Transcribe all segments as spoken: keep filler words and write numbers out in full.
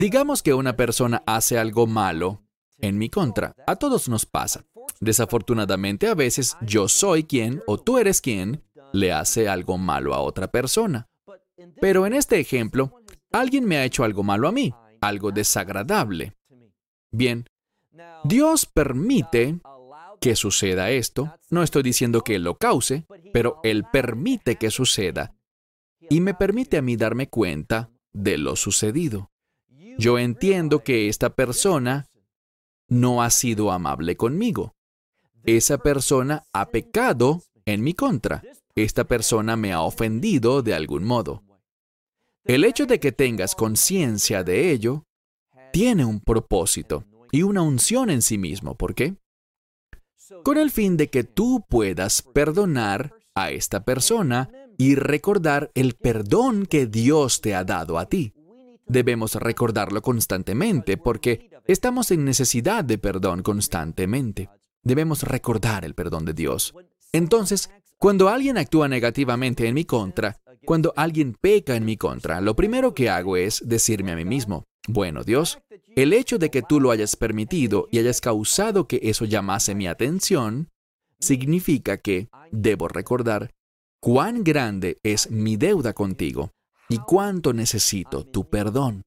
Digamos que una persona hace algo malo en mi contra. A todos nos pasa. Desafortunadamente, a veces yo soy quien, o tú eres quien, le hace algo malo a otra persona. Pero en este ejemplo, alguien me ha hecho algo malo a mí, algo desagradable. Bien, Dios permite que suceda esto. No estoy diciendo que Él lo cause, pero Él permite que suceda. Y me permite a mí darme cuenta de lo sucedido. Yo entiendo que esta persona no ha sido amable conmigo. Esa persona ha pecado en mi contra. Esta persona me ha ofendido de algún modo. El hecho de que tengas conciencia de ello tiene un propósito y una unción en sí mismo. ¿Por qué? Con el fin de que tú puedas perdonar a esta persona y recordar el perdón que Dios te ha dado a ti. Debemos recordarlo constantemente porque estamos en necesidad de perdón constantemente. Debemos recordar el perdón de Dios. Entonces, cuando alguien actúa negativamente en mi contra, cuando alguien peca en mi contra, lo primero que hago es decirme a mí mismo, bueno, Dios, el hecho de que tú lo hayas permitido y hayas causado que eso llamase mi atención, significa que debo recordar cuán grande es mi deuda contigo y cuánto necesito tu perdón.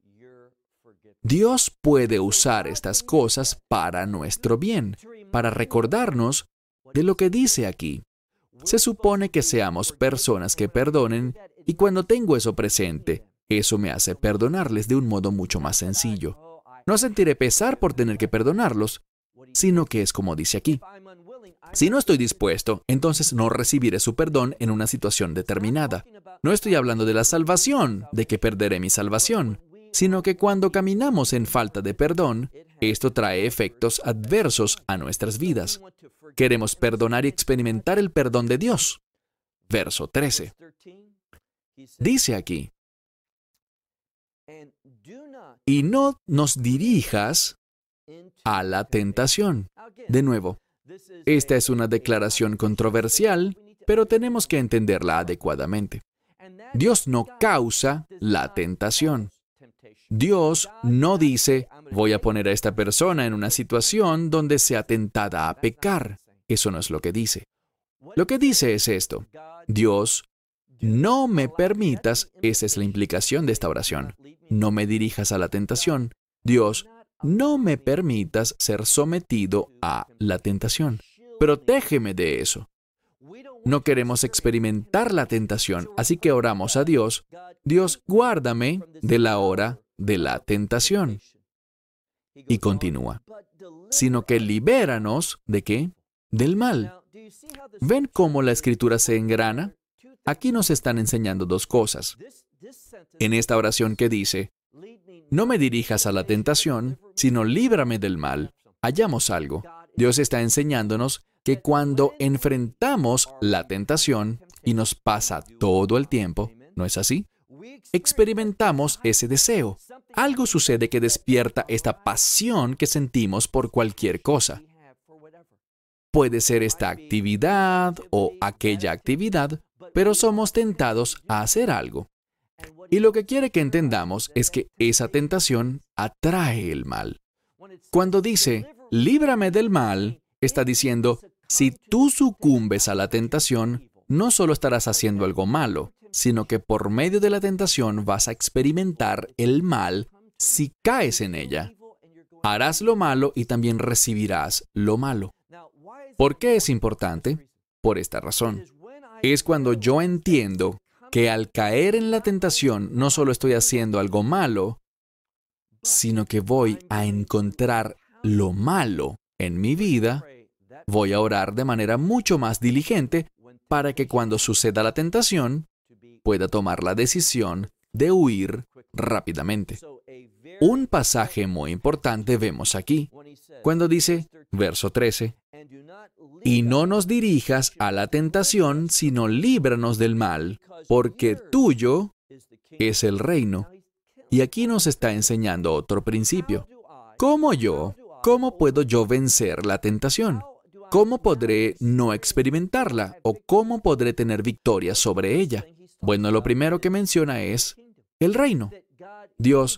Dios puede usar estas cosas para nuestro bien, para recordarnos de lo que dice aquí. Se supone que seamos personas que perdonen, y cuando tengo eso presente, eso me hace perdonarles de un modo mucho más sencillo. No sentiré pesar por tener que perdonarlos, sino que es como dice aquí. Si no estoy dispuesto, entonces no recibiré su perdón en una situación determinada. No estoy hablando de la salvación, de que perderé mi salvación, sino que cuando caminamos en falta de perdón, esto trae efectos adversos a nuestras vidas. Queremos perdonar y experimentar el perdón de Dios. Verso trece. Dice aquí, y no nos dirijas a la tentación. De nuevo, esta es una declaración controversial, pero tenemos que entenderla adecuadamente. Dios no causa la tentación. Dios no dice, voy a poner a esta persona en una situación donde sea tentada a pecar. Eso no es lo que dice. Lo que dice es esto. Dios, no me permitas, esa es la implicación de esta oración. No me dirijas a la tentación. Dios, no me permitas ser sometido a la tentación. Protégeme de eso. No queremos experimentar la tentación, así que oramos a Dios. Dios, guárdame de la hora de la tentación. Y continúa. Sino que libéranos, ¿de qué? Del mal. ¿Ven cómo la Escritura se engrana? Aquí nos están enseñando dos cosas. En esta oración que dice, no me dirijas a la tentación, sino líbrame del mal. Hallamos algo. Dios está enseñándonos que cuando enfrentamos la tentación, y nos pasa todo el tiempo, ¿no es así? Experimentamos ese deseo. Algo sucede que despierta esta pasión que sentimos por cualquier cosa. Puede ser esta actividad o aquella actividad, pero somos tentados a hacer algo. Y lo que quiere que entendamos es que esa tentación atrae el mal. Cuando dice, líbrame del mal, está diciendo, si tú sucumbes a la tentación, no solo estarás haciendo algo malo, sino que por medio de la tentación vas a experimentar el mal si caes en ella. Harás lo malo y también recibirás lo malo. ¿Por qué es importante? Por esta razón. Es cuando yo entiendo que al caer en la tentación no solo estoy haciendo algo malo, sino que voy a encontrar lo malo en mi vida, voy a orar de manera mucho más diligente para que cuando suceda la tentación, pueda tomar la decisión de huir rápidamente. Un pasaje muy importante vemos aquí, cuando dice, verso trece, y no nos dirijas a la tentación, sino líbranos del mal, porque tuyo es el reino. Y aquí nos está enseñando otro principio. ¿Cómo yo? ¿Cómo puedo yo vencer la tentación? ¿Cómo podré no experimentarla? ¿O cómo podré tener victoria sobre ella? Bueno, lo primero que menciona es el reino. Dios,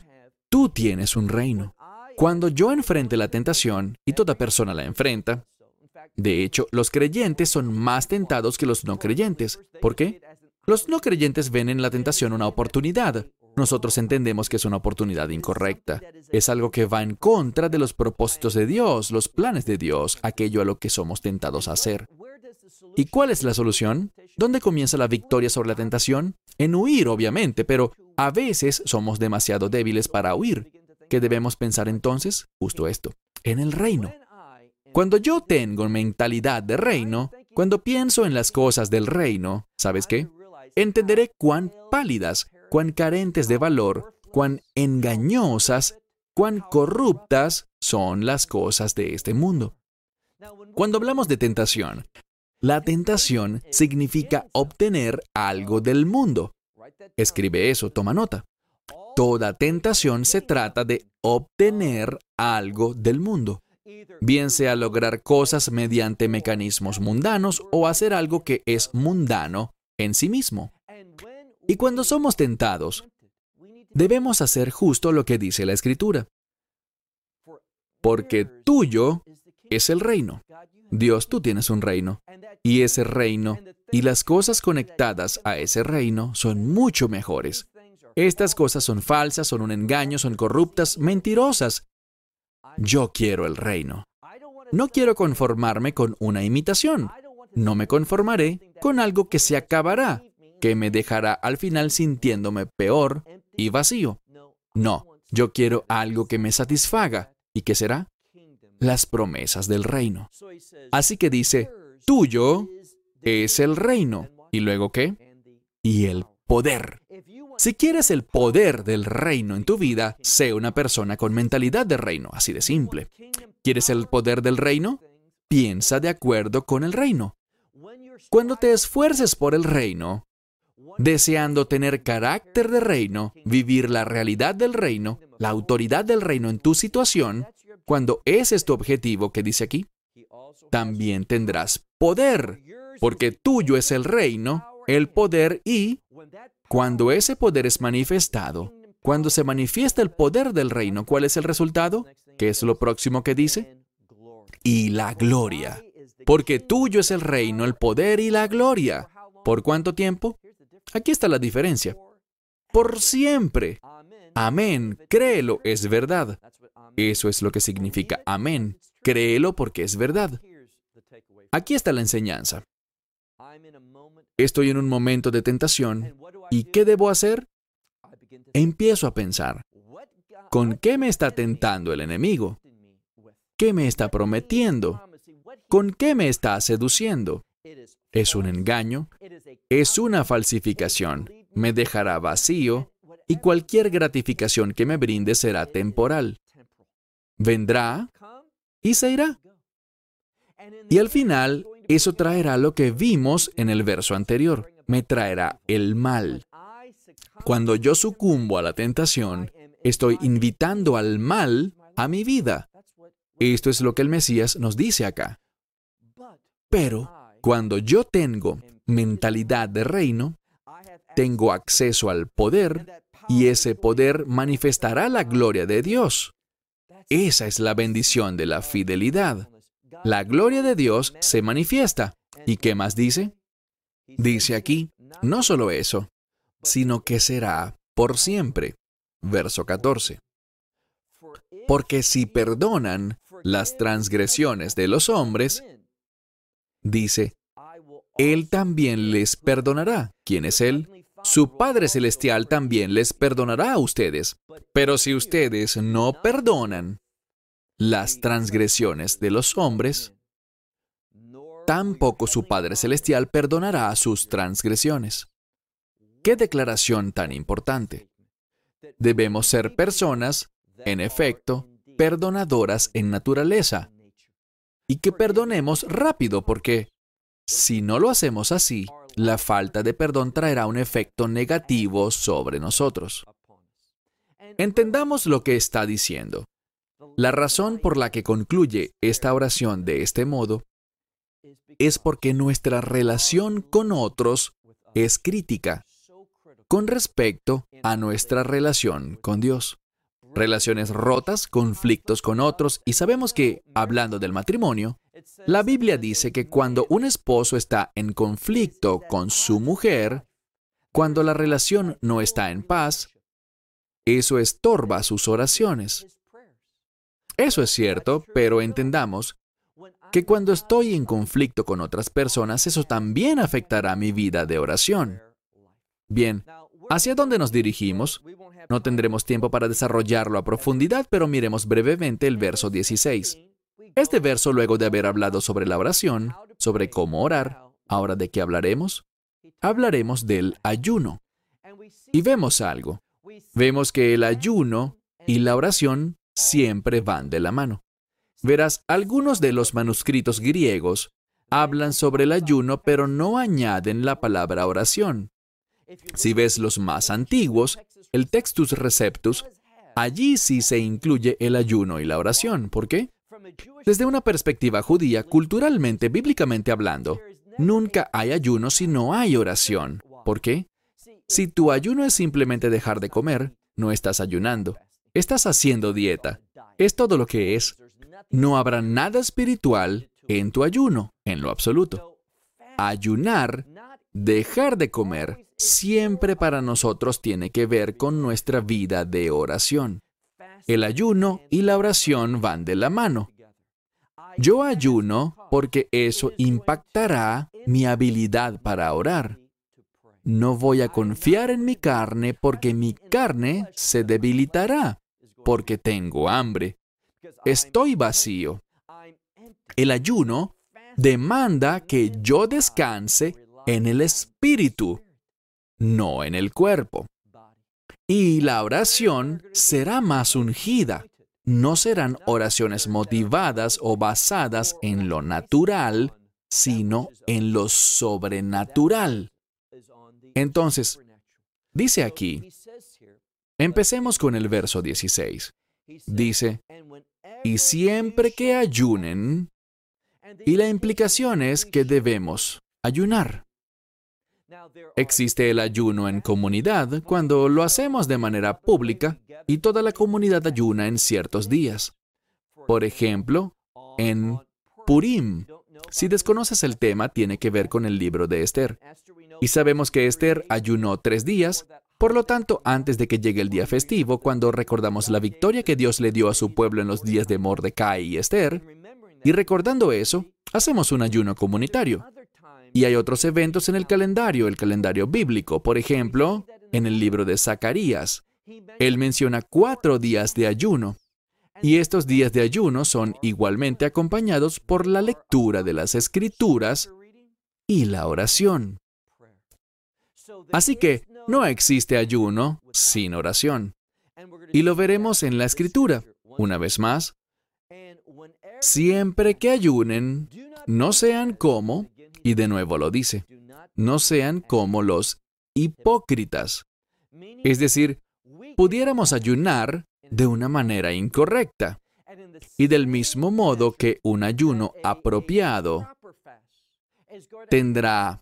tú tienes un reino. Cuando yo enfrente la tentación, y toda persona la enfrenta, de hecho, los creyentes son más tentados que los no creyentes. ¿Por qué? Los no creyentes ven en la tentación una oportunidad. Nosotros entendemos que es una oportunidad incorrecta. Es algo que va en contra de los propósitos de Dios, los planes de Dios, aquello a lo que somos tentados a hacer. ¿Y cuál es la solución? ¿Dónde comienza la victoria sobre la tentación? En huir, obviamente, pero a veces somos demasiado débiles para huir. ¿Qué debemos pensar entonces? Justo esto, en el reino. Cuando yo tengo mentalidad de reino, cuando pienso en las cosas del reino, ¿sabes qué? Entenderé cuán pálidas, cuán carentes de valor, cuán engañosas, cuán corruptas son las cosas de este mundo. Cuando hablamos de tentación, la tentación significa obtener algo del mundo. Escribe eso, toma nota. Toda tentación se trata de obtener algo del mundo. Bien sea lograr cosas mediante mecanismos mundanos o hacer algo que es mundano en sí mismo. Y cuando somos tentados, debemos hacer justo lo que dice la Escritura. Porque tuyo es el reino. Dios, tú tienes un reino. Y ese reino y las cosas conectadas a ese reino son mucho mejores. Estas cosas son falsas, son un engaño, son corruptas, mentirosas. Yo quiero el reino. No quiero conformarme con una imitación. No me conformaré con algo que se acabará, que me dejará al final sintiéndome peor y vacío. No, yo quiero algo que me satisfaga. ¿Y qué será? Las promesas del reino. Así que dice, tuyo es el reino. ¿Y luego qué? Y el poder. Si quieres el poder del reino en tu vida, sé una persona con mentalidad de reino, así de simple. ¿Quieres el poder del reino? Piensa de acuerdo con el reino. Cuando te esfuerces por el reino, deseando tener carácter de reino, vivir la realidad del reino, la autoridad del reino en tu situación, cuando ese es tu objetivo que dice aquí, también tendrás poder, porque tuyo es el reino, el poder y, cuando ese poder es manifestado, cuando se manifiesta el poder del reino, ¿cuál es el resultado? ¿Qué es lo próximo que dice? Y la gloria. Porque tuyo es el reino, el poder y la gloria. ¿Por cuánto tiempo? Aquí está la diferencia. Por siempre. Amén. Créelo, es verdad. Eso es lo que significa amén. Créelo porque es verdad. Aquí está la enseñanza. Estoy en un momento de tentación. ¿Y qué debo hacer? Empiezo a pensar, ¿con qué me está tentando el enemigo? ¿Qué me está prometiendo? ¿Con qué me está seduciendo? ¿Es un engaño? ¿Es una falsificación? Me dejará vacío y cualquier gratificación que me brinde será temporal. Vendrá y se irá. Y al final, eso traerá lo que vimos en el verso anterior. Me traerá el mal. Cuando yo sucumbo a la tentación, estoy invitando al mal a mi vida. Esto es lo que el Mesías nos dice acá. Pero cuando yo tengo mentalidad de reino, tengo acceso al poder y ese poder manifestará la gloria de Dios. Esa es la bendición de la fidelidad. La gloria de Dios se manifiesta. ¿Y qué más dice? Dice aquí, no solo eso, sino que será por siempre. Verso catorce. Porque si perdonan las transgresiones de los hombres, dice, Él también les perdonará. ¿Quién es Él? Su Padre Celestial también les perdonará a ustedes. Pero si ustedes no perdonan las transgresiones de los hombres, tampoco su Padre Celestial perdonará sus transgresiones. ¡Qué declaración tan importante! Debemos ser personas, en efecto, perdonadoras en naturaleza. Y que perdonemos rápido, porque si no lo hacemos así, la falta de perdón traerá un efecto negativo sobre nosotros. Entendamos lo que está diciendo. La razón por la que concluye esta oración de este modo es porque nuestra relación con otros es crítica con respecto a nuestra relación con Dios. relaciones rotas, conflictos con otros, y sabemos que, hablando del matrimonio, la Biblia dice que cuando un esposo está en conflicto con su mujer, cuando la relación no está en paz, eso estorba sus oraciones. Eso es cierto, pero entendamos que cuando estoy en conflicto con otras personas, eso también afectará mi vida de oración. Bien, ¿hacia dónde nos dirigimos? No tendremos tiempo para desarrollarlo a profundidad, pero miremos brevemente el verso dieciséis. Este verso, luego de haber hablado sobre la oración, sobre cómo orar, ¿ahora de qué hablaremos? Hablaremos del ayuno. Y vemos algo. Vemos que el ayuno y la oración siempre van de la mano. Verás, algunos de los manuscritos griegos hablan sobre el ayuno, pero no añaden la palabra oración. Si ves los más antiguos, el Textus Receptus, allí sí se incluye el ayuno y la oración. ¿Por qué? Desde una perspectiva judía, culturalmente, bíblicamente hablando, nunca hay ayuno si no hay oración. ¿Por qué? Si tu ayuno es simplemente dejar de comer, no estás ayunando. Estás haciendo dieta. Es todo lo que es. No habrá nada espiritual en tu ayuno, en lo absoluto. Ayunar, dejar de comer, siempre para nosotros tiene que ver con nuestra vida de oración. El ayuno y la oración van de la mano. Yo ayuno porque eso impactará mi habilidad para orar. No voy a confiar en mi carne porque mi carne se debilitará, porque tengo hambre. Estoy vacío. El ayuno demanda que yo descanse en el espíritu, no en el cuerpo. Y la oración será más ungida. No serán oraciones motivadas o basadas en lo natural, sino en lo sobrenatural. Entonces, dice aquí, empecemos con el verso dieciséis. Dice, y siempre que ayunen, y la implicación es que debemos ayunar. Existe el ayuno en comunidad cuando lo hacemos de manera pública y toda la comunidad ayuna en ciertos días. Por ejemplo, en Purim. Si desconoces el tema, tiene que ver con el libro de Esther. Y sabemos que Esther ayunó tres días, por lo tanto, antes de que llegue el día festivo, cuando recordamos la victoria que Dios le dio a su pueblo en los días de Mordecai y Esther, y recordando eso, hacemos un ayuno comunitario. Y hay otros eventos en el calendario, el calendario bíblico. Por ejemplo, en el libro de Zacarías, él menciona cuatro días de ayuno. Y estos días de ayuno son igualmente acompañados por la lectura de las Escrituras y la oración. Así que no existe ayuno sin oración. Y lo veremos en la Escritura. Una vez más, siempre que ayunen, no sean como, y de nuevo lo dice, no sean como los hipócritas. Es decir, pudiéramos ayunar de una manera incorrecta. Y del mismo modo que un ayuno apropiado tendrá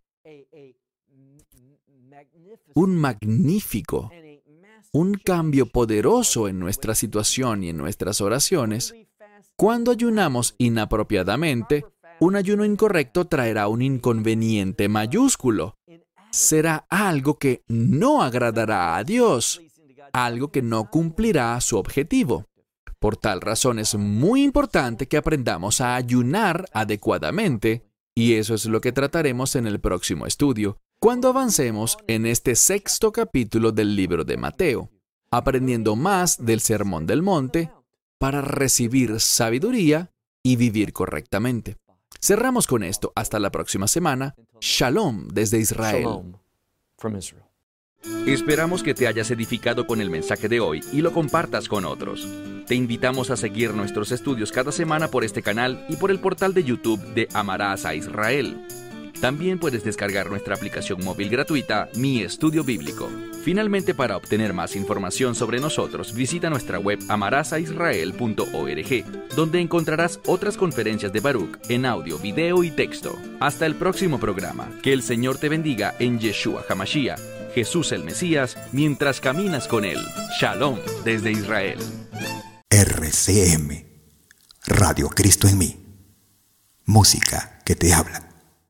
un magnífico, un cambio poderoso en nuestra situación y en nuestras oraciones, cuando ayunamos inapropiadamente, un ayuno incorrecto traerá un inconveniente mayúsculo. Será algo que no agradará a Dios, algo que no cumplirá su objetivo. Por tal razón es muy importante que aprendamos a ayunar adecuadamente, y eso es lo que trataremos en el próximo estudio, cuando avancemos en este sexto capítulo del libro de Mateo, aprendiendo más del Sermón del Monte para recibir sabiduría y vivir correctamente. Cerramos con esto. Hasta la próxima semana. Shalom desde Israel. Shalom from Israel. Esperamos que te hayas edificado con el mensaje de hoy y lo compartas con otros. Te invitamos a seguir nuestros estudios cada semana por este canal y por el portal de YouTube de Amarás a Israel. También puedes descargar nuestra aplicación móvil gratuita, Mi Estudio Bíblico. Finalmente, para obtener más información sobre nosotros, visita nuestra web amarás a israel punto org, donde encontrarás otras conferencias de Baruch en audio, video y texto. Hasta el próximo programa. Que el Señor te bendiga en Yeshua HaMashiach, Jesús el Mesías, mientras caminas con Él. Shalom desde Israel. R C M, Radio Cristo en mí. Música que te habla.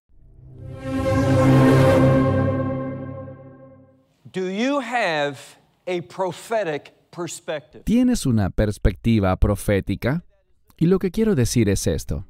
Do you have a prophetic perspective? ¿Tienes una perspectiva profética? Y lo que quiero decir es esto.